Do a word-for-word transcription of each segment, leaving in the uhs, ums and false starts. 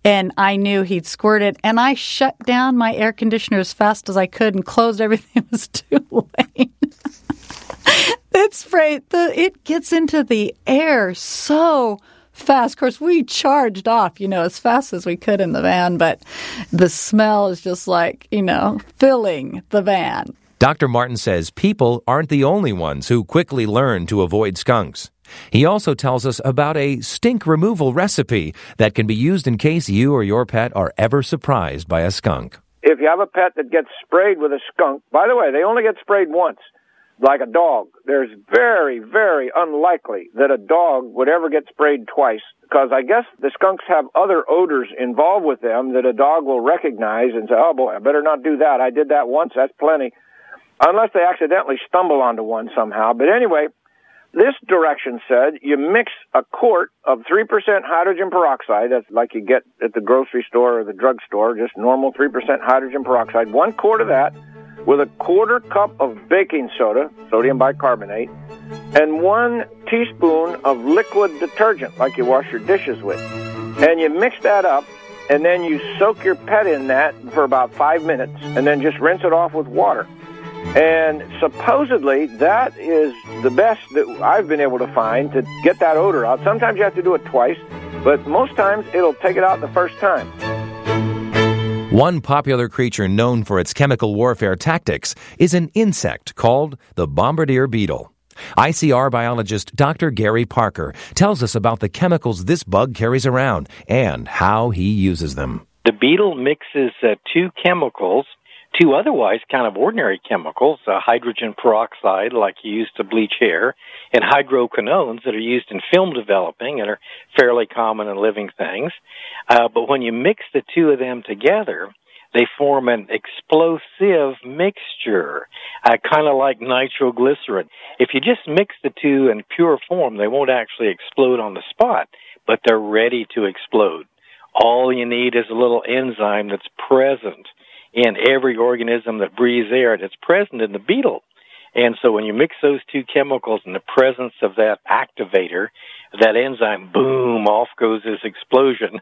And I knew he'd squirt it, and I shut down my air conditioner as fast as I could and closed everything. It was too late. It sprayed, the, it gets into the air so fast. Of course, we charged off, you know, as fast as we could in the van, but the smell is just like, you know, filling the van. Doctor Martin says people aren't the only ones who quickly learn to avoid skunks. He also tells us about a stink removal recipe that can be used in case you or your pet are ever surprised by a skunk. If you have a pet that gets sprayed with a skunk, by the way, they only get sprayed once, like a dog. There's very, very unlikely that a dog would ever get sprayed twice, because I guess the skunks have other odors involved with them that a dog will recognize and say, oh boy, I better not do that. I did that once, that's plenty. Unless they accidentally stumble onto one somehow. But anyway, this direction said you mix a quart of three percent hydrogen peroxide, that's like you get at the grocery store or the drugstore, just normal three percent hydrogen peroxide, one quart of that with a quarter cup of baking soda, sodium bicarbonate, and one teaspoon of liquid detergent, like you wash your dishes with. And you mix that up, and then you soak your pet in that for about five minutes, and then just rinse it off with water. And supposedly, that is the best that I've been able to find to get that odor out. Sometimes you have to do it twice, but most times it'll take it out the first time. One popular creature known for its chemical warfare tactics is an insect called the bombardier beetle. I C R biologist Doctor Gary Parker tells us about the chemicals this bug carries around and how he uses them. The beetle mixes uh, two chemicals, two otherwise kind of ordinary chemicals, uh, hydrogen peroxide, like you use to bleach hair, and hydroquinones that are used in film developing and are fairly common in living things. Uh, but when you mix the two of them together, they form an explosive mixture, uh, kind of like nitroglycerin. If you just mix the two in pure form, they won't actually explode on the spot, but they're ready to explode. All you need is a little enzyme that's present in every organism that breathes air, and it's present in the beetle. And so when you mix those two chemicals in the presence of that activator, that enzyme, boom, off goes this explosion.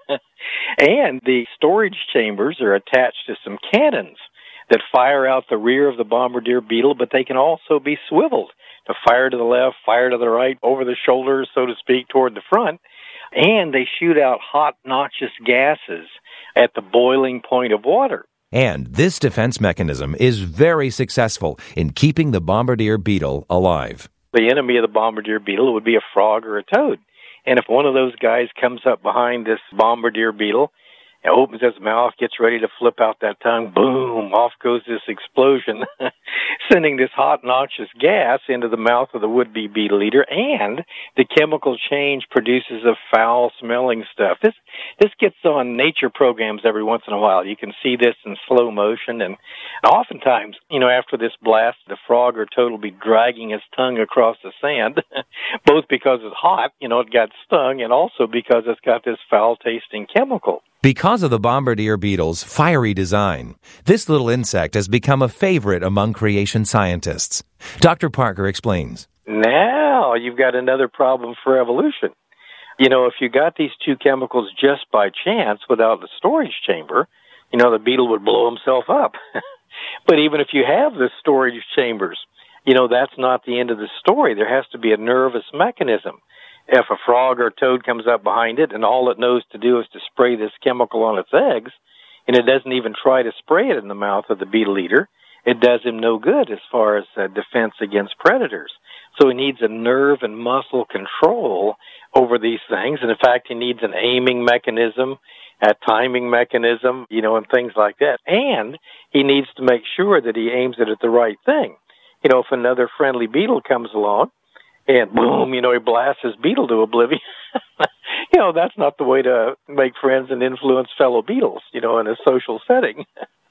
And the storage chambers are attached to some cannons that fire out the rear of the bombardier beetle, but they can also be swiveled to fire to the left, fire to the right, over the shoulders, so to speak, toward the front. And they shoot out hot, noxious gases at the boiling point of water. And this defense mechanism is very successful in keeping the bombardier beetle alive. The enemy of the bombardier beetle would be a frog or a toad. And if one of those guys comes up behind this bombardier beetle and opens his mouth, gets ready to flip out that tongue, boom, off goes this explosion, sending this hot, noxious gas into the mouth of the would-be beetle eater, and the chemical change produces a foul-smelling stuff. This this gets on nature programs every once in a while. You can see this in slow motion, and oftentimes, you know, after this blast, the frog or toad will be dragging his tongue across the sand, both because it's hot, you know, it got stung, and also because it's got this foul-tasting chemical. Because of the bombardier beetle's fiery design, this little insect has become a favorite among creation scientists. Doctor Parker explains. Now you've got another problem for evolution. You know, if you got these two chemicals just by chance without the storage chamber, you know, the beetle would blow himself up. But even if you have the storage chambers, you know, that's not the end of the story. There has to be a nervous mechanism. If a frog or a toad comes up behind it and all it knows to do is to spray this chemical on its eggs, and it doesn't even try to spray it in the mouth of the beetle eater, it does him no good as far as uh, defense against predators. So he needs a nerve and muscle control over these things. And in fact, he needs an aiming mechanism, a timing mechanism, you know, and things like that. And he needs to make sure that he aims it at the right thing. You know, if another friendly beetle comes along, and boom, you know, he blasts his beetle to oblivion. You know, that's not the way to make friends and influence fellow beetles, you know, in a social setting.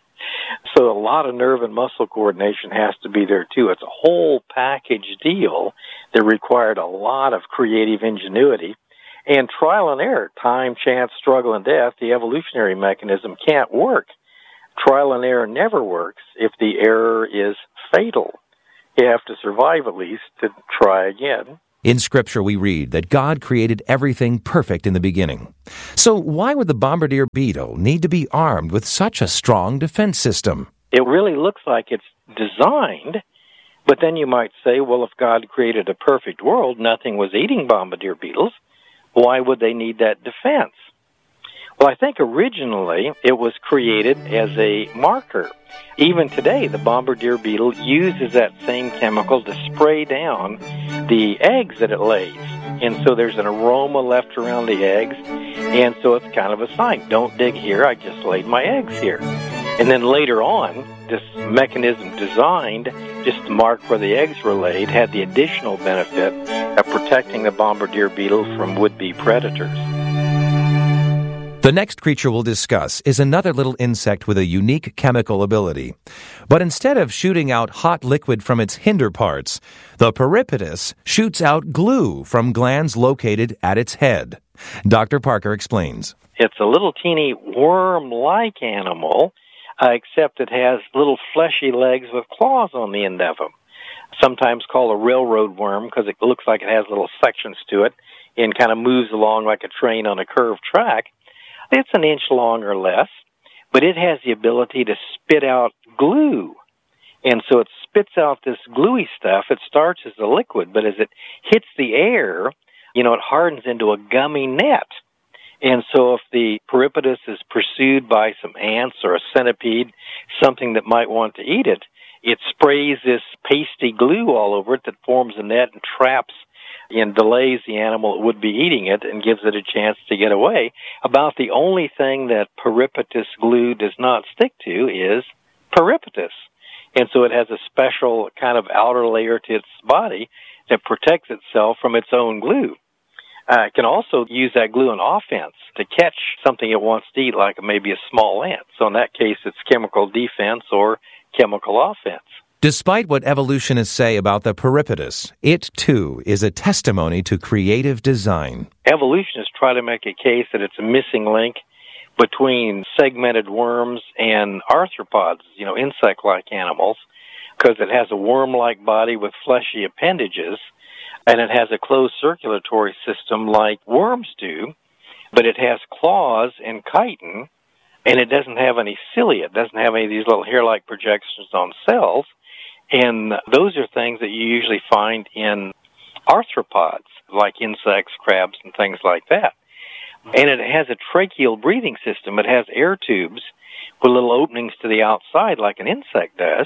So a lot of nerve and muscle coordination has to be there, too. It's a whole package deal that required a lot of creative ingenuity. And trial and error, time, chance, struggle, and death, the evolutionary mechanism can't work. Trial and error never works if the error is fatal. You have to survive, at least, to try again. In Scripture, we read that God created everything perfect in the beginning. So why would the bombardier beetle need to be armed with such a strong defense system? It really looks like it's designed, but then you might say, well, if God created a perfect world, nothing was eating bombardier beetles, why would they need that defense? Well, I think originally it was created as a marker. Even today, the bombardier beetle uses that same chemical to spray down the eggs that it lays. And so there's an aroma left around the eggs, and so it's kind of a sign, don't dig here, I just laid my eggs here. And then later on, this mechanism designed just to mark where the eggs were laid had the additional benefit of protecting the bombardier beetle from would-be predators. The next creature we'll discuss is another little insect with a unique chemical ability. But instead of shooting out hot liquid from its hinder parts, the Peripatus shoots out glue from glands located at its head. Doctor Parker explains. It's a little teeny worm-like animal, uh, except it has little fleshy legs with claws on the end of them. Sometimes called a railroad worm because it looks like it has little sections to it and kind of moves along like a train on a curved track. It's an inch long or less, but it has the ability to spit out glue. And so it spits out this gluey stuff. It starts as a liquid, but as it hits the air, you know, it hardens into a gummy net. And so if the Peripatus is pursued by some ants or a centipede, something that might want to eat it, it sprays this pasty glue all over it that forms a net and traps and delays the animal that would be eating it and gives it a chance to get away. About the only thing that Peripatus glue does not stick to is Peripatus. And so it has a special kind of outer layer to its body that protects itself from its own glue. Uh, it can also use that glue in offense to catch something it wants to eat, like maybe a small ant. So in that case, it's chemical defense or chemical offense. Despite what evolutionists say about the Peripatus, it, too, is a testimony to creative design. Evolutionists try to make a case that it's a missing link between segmented worms and arthropods, you know, insect-like animals, because it has a worm-like body with fleshy appendages, and it has a closed circulatory system like worms do, but it has claws and chitin, and it doesn't have any cilia. It doesn't have any of these little hair-like projections on cells. And those are things that you usually find in arthropods, like insects, crabs, and things like that. And it has a tracheal breathing system. It has air tubes with little openings to the outside like an insect does.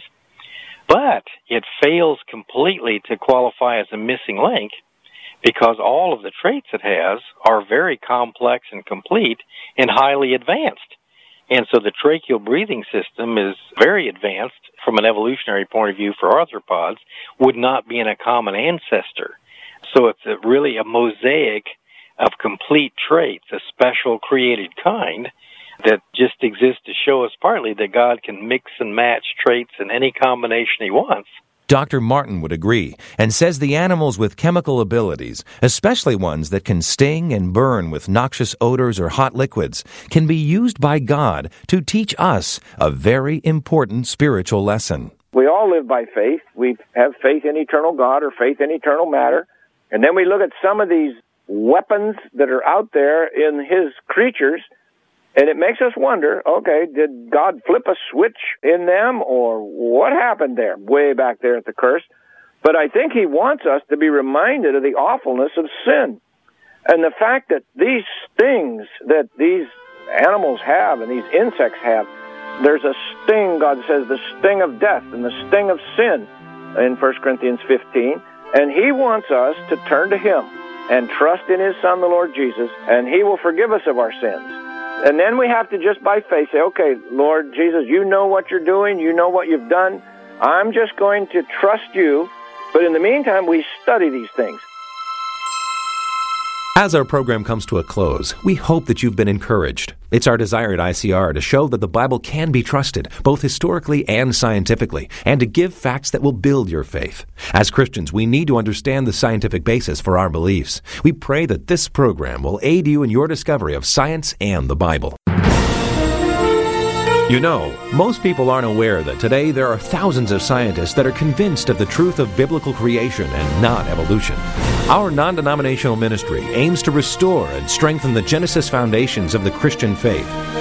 But it fails completely to qualify as a missing link because all of the traits it has are very complex and complete and highly advanced. And so the tracheal breathing system is very advanced from an evolutionary point of view for arthropods, would not be in a common ancestor. So it's a, really a mosaic of complete traits, a special created kind that just exists to show us partly that God can mix and match traits in any combination he wants. Doctor Martin would agree and says the animals with chemical abilities, especially ones that can sting and burn with noxious odors or hot liquids, can be used by God to teach us a very important spiritual lesson. We all live by faith. We have faith in eternal God or faith in eternal matter. And then we look at some of these weapons that are out there in his creatures, and it makes us wonder, okay, did God flip a switch in them, or what happened there, way back there at the curse? But I think he wants us to be reminded of the awfulness of sin. And the fact that these stings that these animals have and these insects have, there's a sting, God says, the sting of death and the sting of sin in First Corinthians fifteen. And he wants us to turn to him and trust in his Son, the Lord Jesus, and he will forgive us of our sins. And then we have to just by faith say, okay, Lord Jesus, you know what you're doing. You know what you've done. I'm just going to trust you. But in the meantime, we study these things. As our program comes to a close, we hope that you've been encouraged. It's our desire at I C R to show that the Bible can be trusted, both historically and scientifically, and to give facts that will build your faith. As Christians, we need to understand the scientific basis for our beliefs. We pray that this program will aid you in your discovery of science and the Bible. You know, most people aren't aware that today there are thousands of scientists that are convinced of the truth of biblical creation and not evolution. Our non-denominational ministry aims to restore and strengthen the Genesis foundations of the Christian faith